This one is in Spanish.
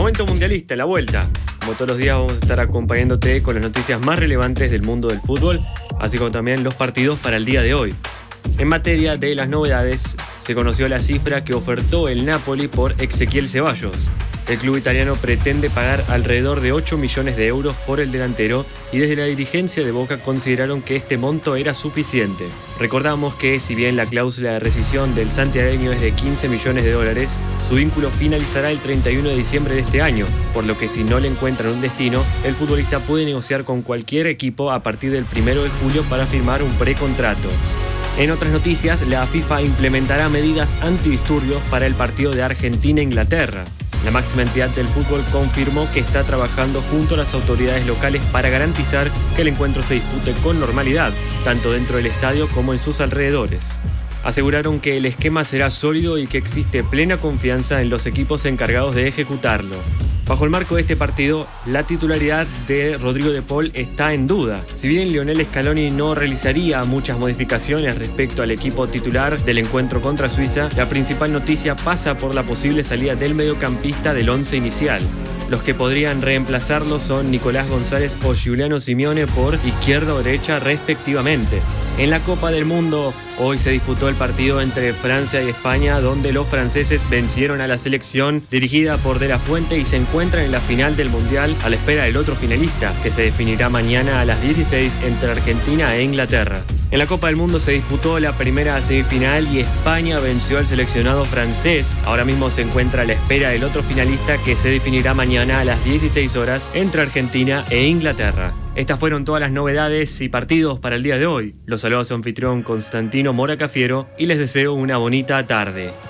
Momento mundialista, la vuelta. Como todos los días vamos a estar acompañándote con las noticias más relevantes del mundo del fútbol, así como también los partidos para el día de hoy. En materia de las novedades, se conoció la cifra que ofertó el Napoli por Ezequiel Ceballos. El club italiano pretende pagar alrededor de 8 millones de euros por el delantero y desde la dirigencia de Boca consideraron que este monto era suficiente. Recordamos que si bien la cláusula de rescisión del santiagueño es de 15 millones de dólares, su vínculo finalizará el 31 de diciembre de este año, por lo que si no le encuentran un destino, el futbolista puede negociar con cualquier equipo a partir del 1 de julio para firmar un precontrato. En otras noticias, la FIFA implementará medidas antidisturbios para el partido de Argentina-Inglaterra. La máxima entidad del fútbol confirmó que está trabajando junto a las autoridades locales para garantizar que el encuentro se dispute con normalidad, tanto dentro del estadio como en sus alrededores. Aseguraron que el esquema será sólido y que existe plena confianza en los equipos encargados de ejecutarlo. Bajo el marco de este partido, la titularidad de Rodrigo de Paul está en duda. Si bien Lionel Scaloni no realizaría muchas modificaciones respecto al equipo titular del encuentro contra Suiza, la principal noticia pasa por la posible salida del mediocampista del once inicial. Los que podrían reemplazarlo son Nicolás González o Giuliano Simeone por izquierda o derecha respectivamente. En la Copa del Mundo, hoy se disputó el partido entre Francia y España, donde los franceses vencieron a la selección dirigida por De La Fuente y se encuentran en la final del Mundial a la espera del otro finalista, que se definirá mañana a las 16 entre Argentina e Inglaterra. En la Copa del Mundo se disputó la primera semifinal y España venció al seleccionado francés. Ahora mismo se encuentra a la espera del otro finalista que se definirá mañana a las 16 horas entre Argentina e Inglaterra. Estas fueron todas las novedades y partidos para el día de hoy. Los saludos a su anfitrión Constantino Mora Cafiero y les deseo una bonita tarde.